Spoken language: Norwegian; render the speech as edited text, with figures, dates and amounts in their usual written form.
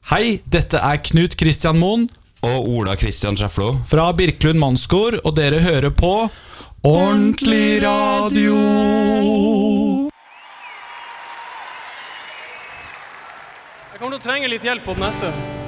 Hei, dette Knut Kristian Moen og Ola Kristian Schäfflo fra Birkelund Mannskor, og dere hører på Ordentlig Radio. Jeg kommer til å trenge litt hjelp på den neste.